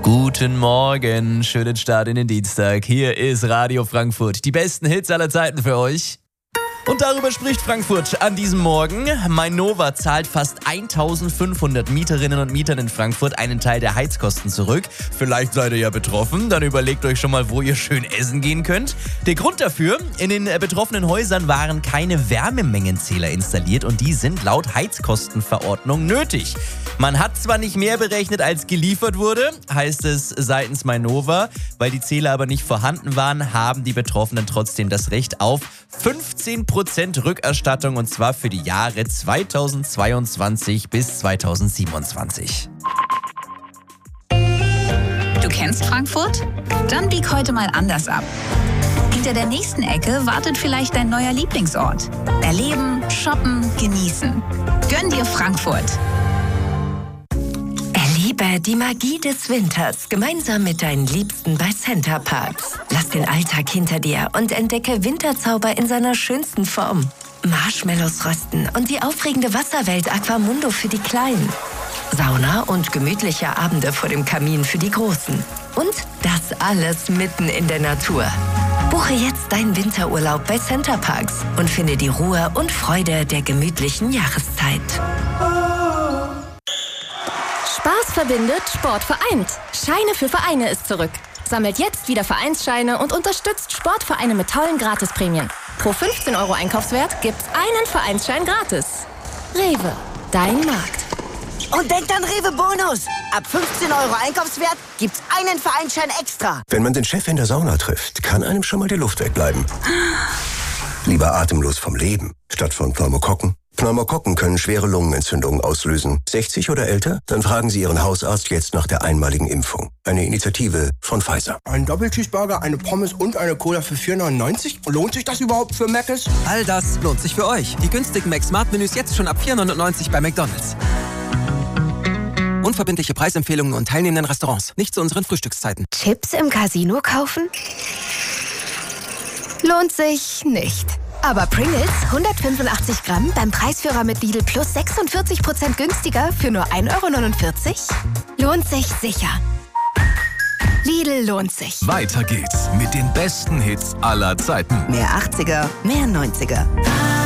Guten Morgen, schönen Start in den Dienstag. Hier ist Radio Frankfurt. Die besten Hits aller Zeiten für euch. Und darüber spricht Frankfurt an diesem Morgen. Mainova zahlt fast 1500 Mieterinnen und Mietern in Frankfurt einen Teil der Heizkosten zurück. Vielleicht seid ihr ja betroffen, dann überlegt euch schon mal, wo ihr schön essen gehen könnt. Der Grund dafür: in den betroffenen Häusern waren keine Wärmemengenzähler installiert und die sind laut Heizkostenverordnung nötig. Man hat zwar nicht mehr berechnet, als geliefert wurde, heißt es seitens Mainova. Weil die Zähler aber nicht vorhanden waren, haben die Betroffenen trotzdem das Recht auf 15% Rückerstattung, und zwar für die Jahre 2022 bis 2027. Du kennst Frankfurt? Dann bieg heute mal anders ab. Hinter der nächsten Ecke wartet vielleicht dein neuer Lieblingsort. Erleben, shoppen, genießen. Gönn dir Frankfurt. Erlebe die Magie des Winters gemeinsam mit deinen Liebsten bei Center Parcs. Lass den Alltag hinter dir und entdecke Winterzauber in seiner schönsten Form. Marshmallows rösten und die aufregende Wasserwelt Aquamundo für die Kleinen. Sauna und gemütliche Abende vor dem Kamin für die Großen. Und das alles mitten in der Natur. Buche jetzt deinen Winterurlaub bei Center Parcs und finde die Ruhe und Freude der gemütlichen Jahreszeit. Spaß verbindet, Sport vereint. Scheine für Vereine ist zurück. Sammelt jetzt wieder Vereinsscheine und unterstützt Sportvereine mit tollen Gratisprämien. Pro 15 € Einkaufswert gibt's einen Vereinsschein gratis. Rewe, dein Markt. Und denkt an Rewe Bonus. Ab 15 € Einkaufswert gibt's einen Vereinsschein extra. Wenn man den Chef in der Sauna trifft, kann einem schon mal die Luft wegbleiben. Lieber atemlos vom Leben, statt von Pneumokokken. Pneumokokken können schwere Lungenentzündungen auslösen. 60 oder älter? Dann fragen Sie Ihren Hausarzt jetzt nach der einmaligen Impfung. Eine Initiative von Pfizer. Ein Doppelcheeseburger, eine Pommes und eine Cola für 4,99 €? Lohnt sich das überhaupt für Mc's? All das lohnt sich für euch. Die günstigen Mac-Smart-Menüs jetzt schon ab 4,99 € bei McDonald's. Unverbindliche Preisempfehlungen und teilnehmenden Restaurants. Nicht zu unseren Frühstückszeiten. Chips im Casino kaufen? Lohnt sich nicht. Aber Pringles, 185 Gramm, beim Preisführer mit Lidl plus 46% günstiger für nur 1,49 €? Lohnt sich sicher. Lidl lohnt sich. Weiter geht's mit den besten Hits aller Zeiten. Mehr 80er, mehr 90er.